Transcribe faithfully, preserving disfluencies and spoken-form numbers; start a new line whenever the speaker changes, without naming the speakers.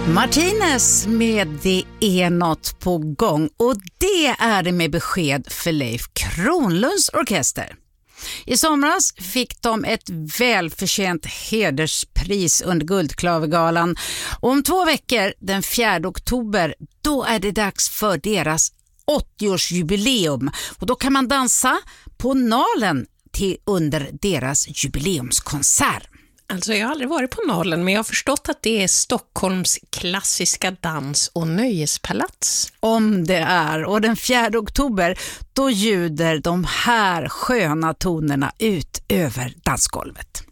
Martinez med Det är något på gång, och det är det med besked för Leif Kronlunds orkester. I somras fick de ett välförtjänt hederspris under Guldklavergalan. Och om två veckor, den fjärde oktober, då är det dags för deras åttioårsjubileum. Och då kan man dansa på Nalen till under deras jubileumskonsert.
Alltså jag har aldrig varit på Nalen, men jag har förstått att det är Stockholms klassiska dans- och nöjespalats.
Om det är. Och den fjärde oktober, då ljuder de här sköna tonerna ut över dansgolvet.